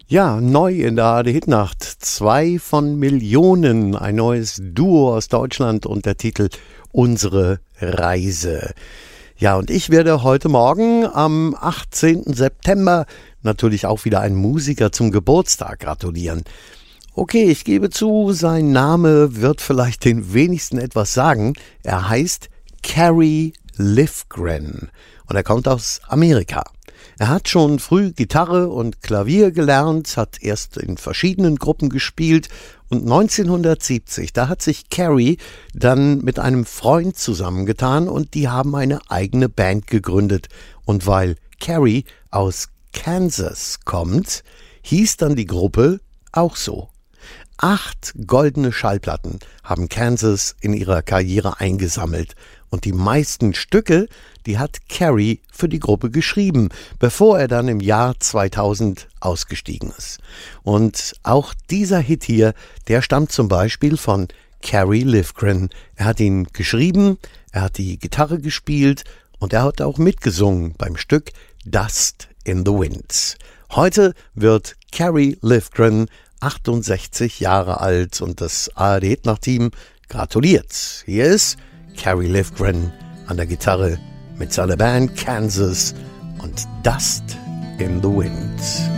Ja, neu in der ARD-Hitnacht. 2 von Millionen. Ein neues Duo aus Deutschland und der Titel Unsere Reise. Ja, und ich werde heute Morgen am 18. September natürlich auch wieder einen Musiker zum Geburtstag gratulieren. Okay, ich gebe zu, sein Name wird vielleicht den wenigsten etwas sagen. Er heißt Kerry Livgren und er kommt aus Amerika. Er hat schon früh Gitarre und Klavier gelernt, hat erst in verschiedenen Gruppen gespielt und 1970, da hat sich Kerry dann mit einem Freund zusammengetan und die haben eine eigene Band gegründet. Und weil Kerry aus Kansas kommt, hieß dann die Gruppe auch so. 8 goldene Schallplatten haben Kansas in ihrer Karriere eingesammelt und die meisten Stücke, die hat Kerry für die Gruppe geschrieben, bevor er dann im Jahr 2000 ausgestiegen ist. Und auch dieser Hit hier, der stammt zum Beispiel von Kerry Livgren. Er hat ihn geschrieben, er hat die Gitarre gespielt und er hat auch mitgesungen beim Stück Dust in the Wind. Heute wird Kerry Livgren 68 Jahre alt und das ARD-Hitnacht-Team gratuliert. Hier ist Kerry Livgren an der Gitarre mit seiner Band Kansas und Dust in the Wind.